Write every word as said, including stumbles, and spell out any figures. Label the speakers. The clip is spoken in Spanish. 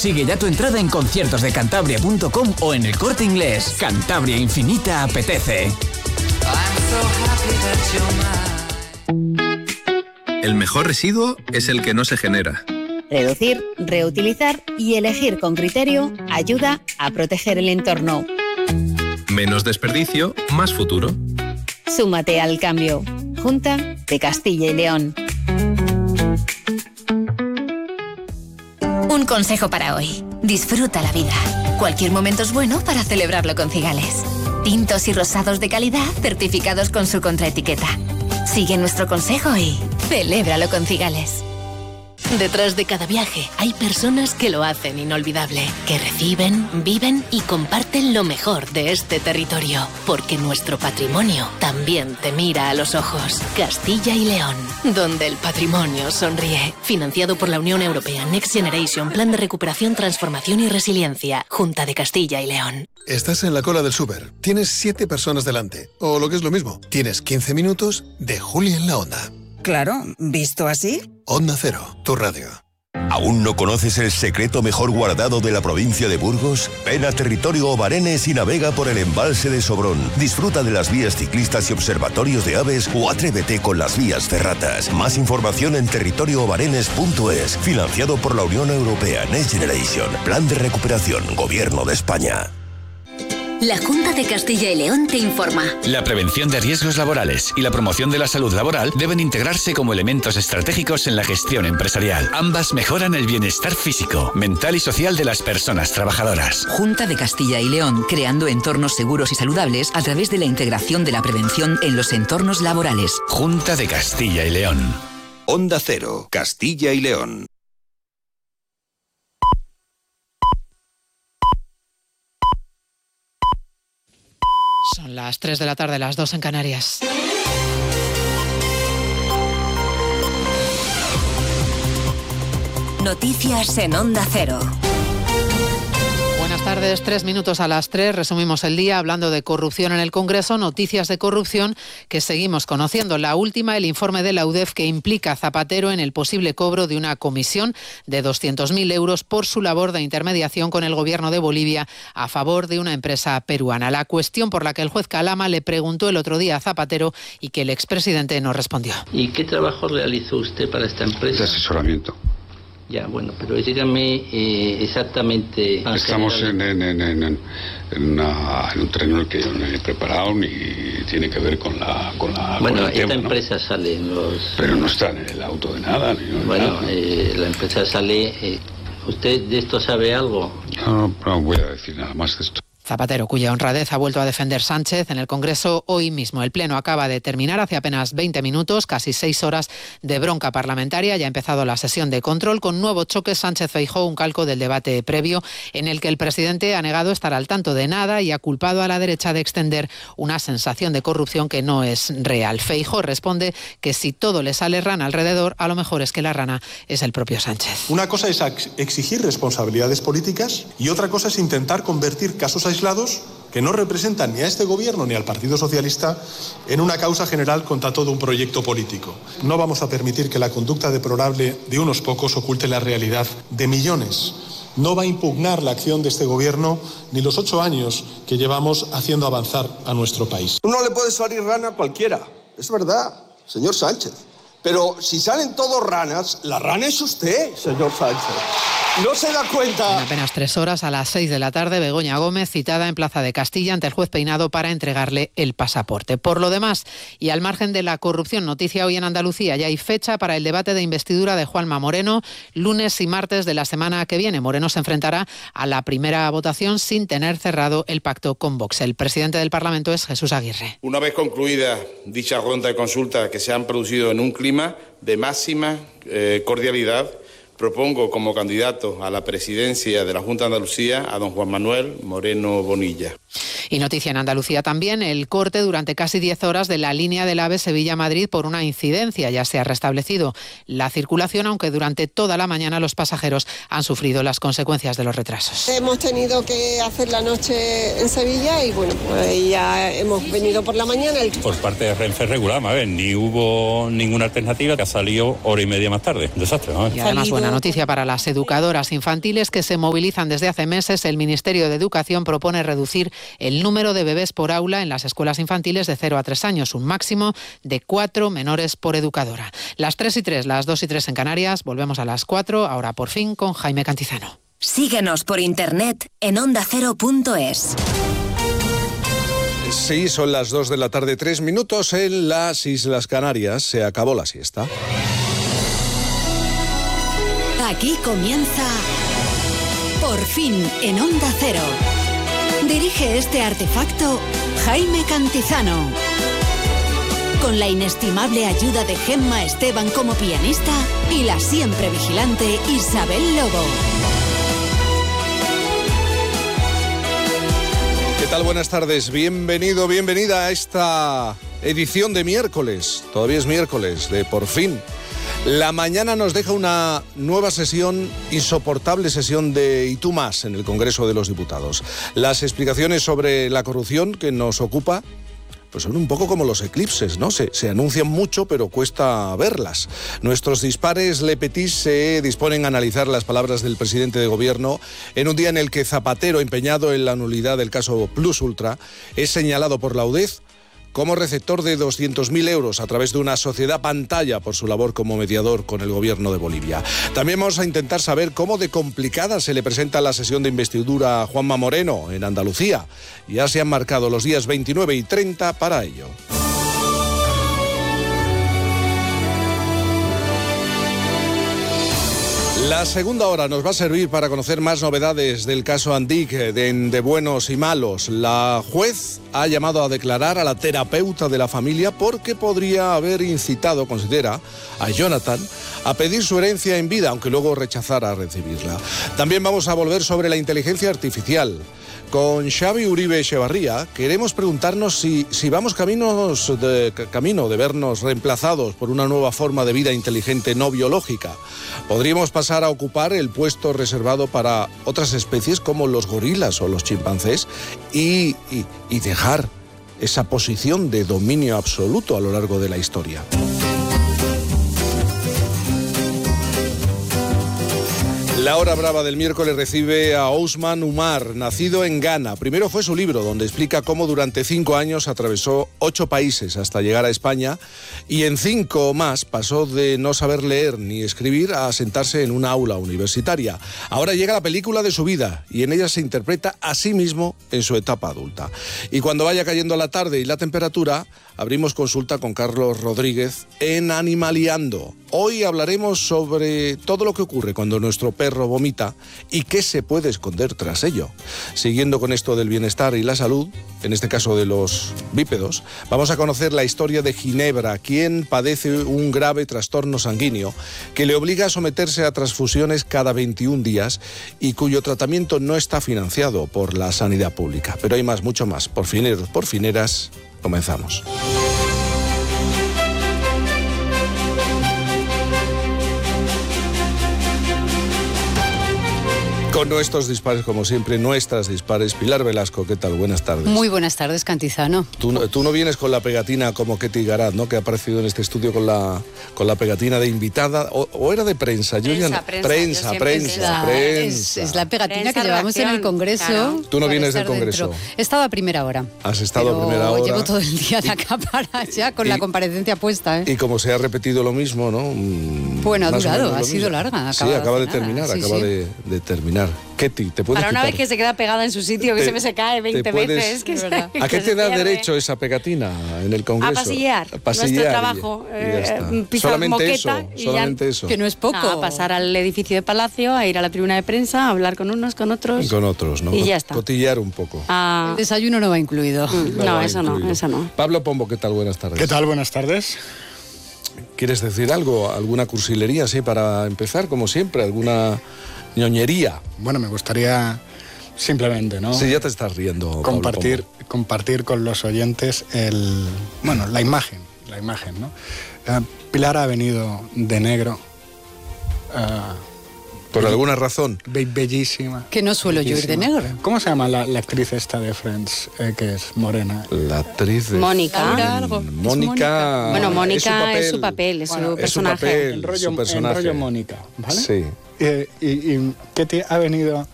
Speaker 1: Consigue ya tu entrada en conciertos de cantabria punto com o en El Corte Inglés. Cantabria Infinita apetece.
Speaker 2: El mejor residuo es el que no se genera.
Speaker 3: Reducir, reutilizar y elegir con criterio ayuda a proteger el entorno.
Speaker 2: Menos desperdicio, más futuro.
Speaker 3: Súmate al cambio. Junta de Castilla y León.
Speaker 4: Un consejo para hoy. Disfruta la vida. Cualquier momento es bueno para celebrarlo con Cigales. Tintos y rosados de calidad certificados con su contraetiqueta. Sigue nuestro consejo y celébralo con Cigales.
Speaker 5: Detrás de cada viaje hay personas que lo hacen inolvidable, que reciben, viven y comparten lo mejor de este territorio, porque nuestro patrimonio también te mira a los ojos. Castilla y León, donde el patrimonio sonríe. Financiado por la Unión Europea Next Generation, Plan de Recuperación, Transformación y Resiliencia, Junta de Castilla y León.
Speaker 6: Estás en la cola del súper, tienes siete personas delante, o lo que es lo mismo, tienes quince minutos de Juli en la Onda.
Speaker 7: Claro, ¿visto así?
Speaker 6: Onda Cero, tu radio.
Speaker 8: ¿Aún no conoces el secreto mejor guardado de la provincia de Burgos? Ven a Territorio Obarenes y navega por el embalse de Sobrón. Disfruta de las vías ciclistas y observatorios de aves o atrévete con las vías ferratas. Más información en territorio obarenes punto es. Financiado por la Unión Europea Next Generation. Plan de Recuperación. Gobierno de España.
Speaker 9: La Junta de Castilla y León te informa.
Speaker 10: La prevención de riesgos laborales y la promoción de la salud laboral deben integrarse como elementos estratégicos en la gestión empresarial. Ambas mejoran el bienestar físico, mental y social de las personas trabajadoras.
Speaker 11: Junta de Castilla y León, creando entornos seguros y saludables a través de la integración de la prevención en los entornos laborales.
Speaker 10: Junta de Castilla y León.
Speaker 12: Onda Cero, Castilla y León.
Speaker 13: Son las tres de la tarde, las dos en Canarias.
Speaker 9: Noticias en Onda Cero.
Speaker 13: Buenas tardes, tres minutos a las tres. Resumimos el día hablando de corrupción en el Congreso, noticias de corrupción que seguimos conociendo. La última, el informe de la U D E F que implica a Zapatero en el posible cobro de una comisión de doscientos mil euros por su labor de intermediación con el gobierno de Bolivia a favor de una empresa peruana. La cuestión por la que el juez Calama le preguntó el otro día a Zapatero y que el expresidente no respondió.
Speaker 14: ¿Y qué trabajo realizó usted para esta empresa?
Speaker 15: De asesoramiento.
Speaker 14: Ya, bueno, pero dígame eh, exactamente...
Speaker 15: Estamos en, en, en, en, en, una, en un terreno en el que yo no he preparado ni tiene que ver con la con la
Speaker 14: Bueno,
Speaker 15: con el
Speaker 14: esta
Speaker 15: tema,
Speaker 14: empresa
Speaker 15: ¿no?
Speaker 14: sale en los...
Speaker 15: Pero no está en el auto de nada. Ni
Speaker 14: bueno,
Speaker 15: nada.
Speaker 14: Eh, la empresa sale... Eh, ¿Usted de esto sabe algo?
Speaker 15: No, no voy a decir nada más de esto.
Speaker 13: Zapatero, cuya honradez ha vuelto a defender Sánchez en el Congreso hoy mismo. El Pleno acaba de terminar hace apenas veinte minutos, casi seis horas de bronca parlamentaria. Ya ha empezado la sesión de control con nuevo choque Sánchez-Feijóo, un calco del debate previo en el que el presidente ha negado estar al tanto de nada y ha culpado a la derecha de extender una sensación de corrupción que no es real. Feijóo responde que si todo le sale rana alrededor, a lo mejor es que la rana es el propio Sánchez.
Speaker 16: Una cosa es exigir responsabilidades políticas y otra cosa es intentar convertir casos aislados que no representan ni a este gobierno ni al Partido Socialista en una causa general contra todo un proyecto político. No vamos a permitir que la conducta deplorable de unos pocos oculte la realidad de millones. No va a impugnar la acción de este gobierno ni los ocho años que llevamos haciendo avanzar a nuestro país.
Speaker 17: No le puede salir rana a cualquiera, es verdad, señor Sánchez. Pero si salen todos ranas, la rana es usted, señor Sánchez. ¿No se da cuenta?
Speaker 13: En apenas tres horas, a las seis de la tarde, Begoña Gómez citada en Plaza de Castilla ante el juez Peinado para entregarle el pasaporte. Por lo demás, y al margen de la corrupción, noticia hoy en Andalucía, ya hay fecha para el debate de investidura de Juanma Moreno, lunes y martes de la semana que viene. Moreno se enfrentará a la primera votación sin tener cerrado el pacto con Vox. El presidente del Parlamento es Jesús Aguirre.
Speaker 18: Una vez concluida dicha ronda de consultas que se han producido en un clima de máxima eh, cordialidad, propongo como candidato a la presidencia de la Junta de Andalucía a don Juan Manuel Moreno Bonilla.
Speaker 13: Y noticia en Andalucía también, el corte durante casi diez horas de la línea del AVE Sevilla-Madrid por una incidencia. Ya se ha restablecido la circulación, aunque durante toda la mañana los pasajeros han sufrido las consecuencias de los retrasos.
Speaker 19: Hemos tenido que hacer la noche en Sevilla y bueno, pues ya hemos venido por la mañana.
Speaker 20: Por parte de Renfe regular, a ver, ni hubo ninguna alternativa, que ha salido hora y media más tarde. Un desastre, ¿no?
Speaker 13: Y además buena noticia para las educadoras infantiles que se movilizan desde hace meses. El Ministerio de Educación propone reducir el número de bebés por aula en las escuelas infantiles de cero a tres años, un máximo de cuatro menores por educadora. Las tres y tres, las dos y tres en Canarias, volvemos a las cuatro, ahora por fin con Jaime Cantizano.
Speaker 9: Síguenos por internet en onda cero punto es.
Speaker 21: Sí, son las dos de la tarde, tres minutos en las Islas Canarias. Se acabó la siesta.
Speaker 9: Aquí comienza Por fin en Onda Cero. Dirige este artefacto Jaime Cantizano. Con la inestimable ayuda de Gemma Esteban como pianista y la siempre vigilante Isabel Lobo.
Speaker 21: ¿Qué tal? Buenas tardes. Bienvenido, bienvenida a esta edición de miércoles. Todavía es miércoles de Por fin. La mañana nos deja una nueva sesión, insoportable sesión de Y tú más en el Congreso de los Diputados. Las explicaciones sobre la corrupción que nos ocupa pues son un poco como los eclipses, ¿no? Se, se anuncian mucho, pero cuesta verlas. Nuestros dispares Le Petit se disponen a analizar las palabras del presidente de gobierno en un día en el que Zapatero, empeñado en la nulidad del caso Plus Ultra, es señalado por la U D E Z como receptor de doscientos mil euros a través de una sociedad pantalla por su labor como mediador con el gobierno de Bolivia. También vamos a intentar saber cómo de complicada se le presenta la sesión de investidura a Juanma Moreno en Andalucía. Ya se han marcado los días veintinueve y treinta para ello. La segunda hora nos va a servir para conocer más novedades del caso Andic, de, de buenos y malos. La juez ha llamado a declarar a la terapeuta de la familia porque podría haber incitado, considera, a Jonathan a pedir su herencia en vida, aunque luego rechazara recibirla. También vamos a volver sobre la inteligencia artificial. Con Xavi Uribe Echevarría queremos preguntarnos si, si vamos caminos de, camino de vernos reemplazados por una nueva forma de vida inteligente no biológica. ¿Podríamos pasar a ocupar el puesto reservado para otras especies como los gorilas o los chimpancés y, y, y dejar esa posición de dominio absoluto a lo largo de la historia? La hora brava del miércoles recibe a Ousmane Umar, nacido en Ghana. Primero fue su libro, donde explica cómo durante cinco años atravesó ocho países hasta llegar a España y en cinco más pasó de no saber leer ni escribir a sentarse en una aula universitaria. Ahora llega la película de su vida y en ella se interpreta a sí mismo en su etapa adulta. Y cuando vaya cayendo la tarde y la temperatura, abrimos consulta con Carlos Rodríguez en Animaliando. Hoy hablaremos sobre todo lo que ocurre cuando nuestro perro vomita y qué se puede esconder tras ello. Siguiendo con esto del bienestar y la salud, en este caso de los bípedos, vamos a conocer la historia de Ginebra, quien padece un grave trastorno sanguíneo que le obliga a someterse a transfusiones cada veintiún días y cuyo tratamiento no está financiado por la sanidad pública. Pero hay más, mucho más. Por fineros, por fineras, comenzamos. Con nuestros dispares, como siempre, nuestras dispares. Pilar Velasco, ¿qué tal? Buenas tardes.
Speaker 22: Muy buenas tardes, Cantizano.
Speaker 21: Tú, tú no vienes con la pegatina como Ketty Garat, ¿no? Que ha aparecido en este estudio con la, con la pegatina de invitada. ¿O, o era de prensa? Yo prensa, ya, prensa, prensa, prensa,
Speaker 22: la,
Speaker 21: prensa.
Speaker 22: Es, es la pegatina prensa, que llevamos en el Congreso. Claro.
Speaker 21: Tú no vienes del Congreso.
Speaker 22: Dentro. He estado a primera hora.
Speaker 21: Has estado a primera hora.
Speaker 22: Llevo todo el día de acá para allá con y, la comparecencia puesta. ¿eh?
Speaker 21: Y como se ha repetido lo mismo, ¿no?
Speaker 22: Bueno, ha durado, ha sido larga.
Speaker 21: Acaba sí, acaba de terminar, sí, acaba sí. De, de terminar. Ketty, ¿te puedes
Speaker 22: Para una
Speaker 21: quitar?
Speaker 22: vez que se queda pegada en su sitio, que te, se me se cae veinte puedes, veces. Que
Speaker 21: ¿A que qué te da pierde. derecho esa pegatina en el Congreso?
Speaker 22: A pasillear. A pasillear nuestro trabajo.
Speaker 21: Y, eh, pisar solamente moqueta eso, y solamente
Speaker 22: ya,
Speaker 21: eso.
Speaker 22: Que no es poco. No, a pasar al edificio de Palacio, a ir a la tribuna de prensa, a hablar con unos, con otros.
Speaker 21: Y con otros, ¿no?
Speaker 22: Y ya está.
Speaker 21: Cotillear un poco.
Speaker 22: Ah, el desayuno no va incluido.
Speaker 21: Mm,
Speaker 22: no,
Speaker 21: no
Speaker 22: eso
Speaker 21: incluido.
Speaker 22: no, eso no.
Speaker 21: Pablo Pombo, ¿qué tal? Buenas tardes.
Speaker 23: ¿Qué tal? Buenas tardes.
Speaker 21: ¿Quieres decir algo? ¿Alguna cursilería, sí, para empezar, como siempre? ¿Alguna ñoñería?
Speaker 23: Bueno, me gustaría
Speaker 1: simplemente, ¿no?
Speaker 21: Sí, ya te estás riendo.
Speaker 1: Compartir, compartir con los oyentes el, bueno, la imagen, la imagen, ¿no? Uh, Pilar ha venido de negro. Uh,
Speaker 21: ¿Por alguna razón?
Speaker 1: Be bellísima.
Speaker 22: Que no suelo yo ir de negro.
Speaker 1: ¿Cómo se llama la, la actriz esta de Friends, eh, que es morena?
Speaker 21: La actriz de...
Speaker 22: Mónica.
Speaker 21: Mónica...
Speaker 22: Bueno, Mónica es su papel, es su,
Speaker 1: bueno,
Speaker 22: papel, es su
Speaker 21: personaje.
Speaker 1: El rollo,
Speaker 21: su personaje.
Speaker 1: el rollo Mónica, ¿vale?
Speaker 21: Sí.
Speaker 1: Eh, y, y que te ha venido